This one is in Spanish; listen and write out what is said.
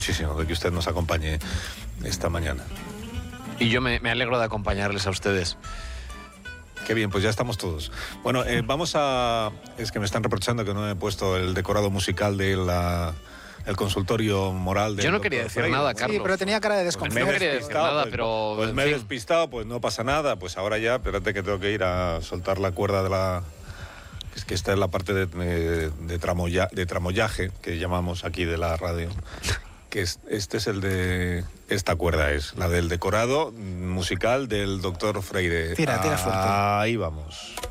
muchísimo de que usted nos acompañe esta mañana. Y yo me alegro de acompañarles a ustedes. Qué bien, pues ya estamos todos. Bueno, vamos a... Es que me están reprochando que no he puesto el decorado musical de el consultorio moral de... Yo no quería decir nada, Carlos. Sí, pero tenía cara de desconfianza. No quería decir nada, pero... Pues me he despistado, pues no pasa nada. Pues ahora ya, espérate que tengo que ir a soltar la cuerda de la... Es que esta es la parte de tramoyaje que llamamos aquí de la radio. Que este es el de... Esta cuerda es la del decorado musical del doctor Freire. Tira fuerte. Ahí vamos.